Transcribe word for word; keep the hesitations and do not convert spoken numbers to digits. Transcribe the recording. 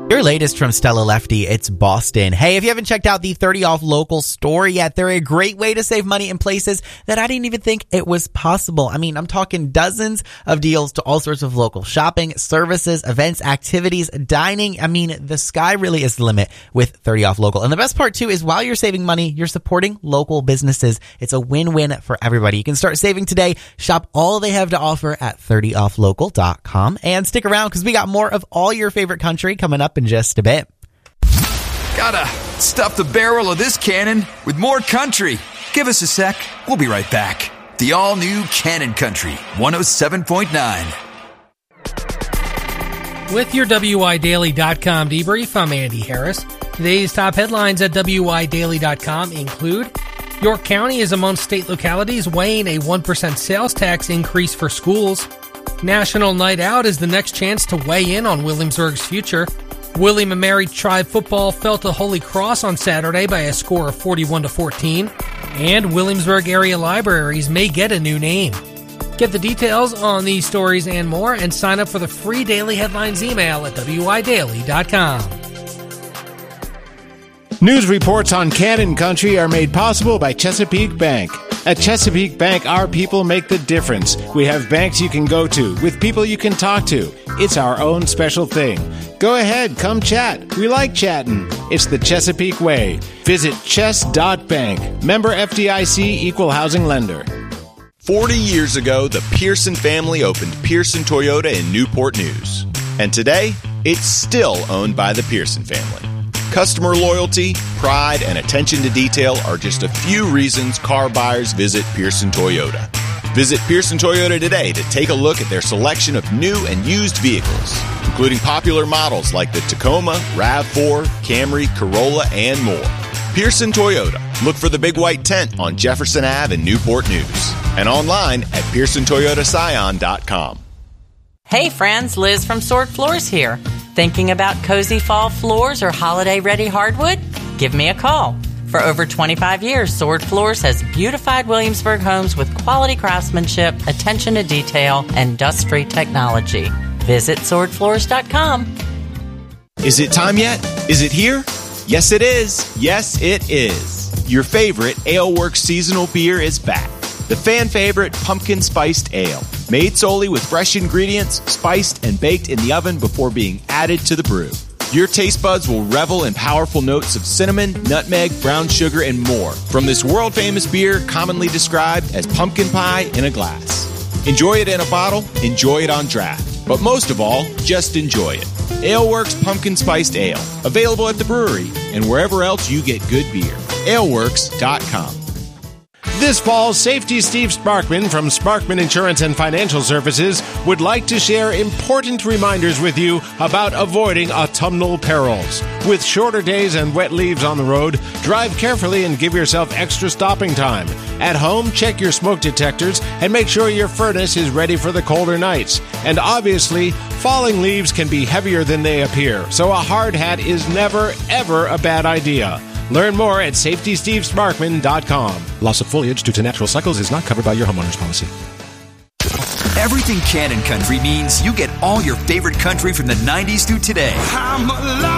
Your latest from Stella Lefty, it's Boston. Hey, if you haven't checked out the thirty off local store yet, they're a great way to save money in places that I didn't even think it was possible. I mean, I'm talking dozens of deals to all sorts of local shopping, services, events, activities, dining. I mean, the sky really is the limit with thirty off local. And the best part too is while you're saving money, you're supporting local businesses. It's a win-win for everybody. You can start saving today. Shop all they have to offer at thirty off local dot com and stick around because we got more of all your favorite country coming up in just a bit. Gotta stuff the barrel of this cannon with more country. Give us a sec. We'll be right back. The all-new Cannon Country one oh seven point nine. With your W I Daily dot com debrief, I'm Andy Harris. Today's top headlines at W I Daily dot com include York County is among state localities weighing a one percent sales tax increase for schools. National Night Out is the next chance to weigh in on Williamsburg's future. William and Mary Tribe football fell to Holy Cross on Saturday by a score of forty-one to fourteen. And Williamsburg area libraries may get a new name. Get the details on these stories and more and sign up for the free Daily Headlines email at W I Daily dot com. News reports on Cannon Country are made possible by Chesapeake Bank. At Chesapeake Bank, our people make the difference. We have banks you can go to, with people you can talk to. It's our own special thing. Go ahead, come chat. We like chatting. It's the Chesapeake way. Visit chess dot bank. Member F D I C, Equal Housing Lender. forty years ago, the Pearson family opened Pearson Toyota in Newport News. And today, it's still owned by the Pearson family. Customer loyalty, pride, and attention to detail are just a few reasons car buyers visit Pearson Toyota. Visit Pearson Toyota today to take a look at their selection of new and used vehicles, including popular models like the Tacoma, RAV four, Camry, Corolla, and more. Pearson Toyota. Look for the big white tent on Jefferson Avenue in Newport News and online at pearson toyota scion dot com. Hey friends, Liz from Sword Floors here. Thinking about cozy fall floors or holiday-ready hardwood? Give me a call. For over twenty-five years, Sword Floors has beautified Williamsburg homes with quality craftsmanship, attention to detail, and dust-free technology. Visit sword floors dot com. Is it time yet? Is it here? Yes, it is. Yes, it is. Your favorite Ale Works seasonal beer is back. The fan favorite Pumpkin Spiced Ale. Made solely with fresh ingredients, spiced and baked in the oven before being added to the brew. Your taste buds will revel in powerful notes of cinnamon, nutmeg, brown sugar, and more from this world-famous beer commonly described as pumpkin pie in a glass. Enjoy it in a bottle, enjoy it on draft. But most of all, just enjoy it. Ale Works Pumpkin Spiced Ale. Available at the brewery and wherever else you get good beer. ale works dot com. This fall, Safety Steve Sparkman from Sparkman Insurance and Financial Services would like to share important reminders with you about avoiding autumnal perils. With shorter days and wet leaves on the road, drive carefully and give yourself extra stopping time. At home, check your smoke detectors and make sure your furnace is ready for the colder nights. And obviously, falling leaves can be heavier than they appear, so a hard hat is never, ever a bad idea. Learn more at safety steve sparkman dot com. Loss of foliage due to natural cycles is not covered by your homeowner's policy. Everything Cannon Country means you get all your favorite country from the nineties through today.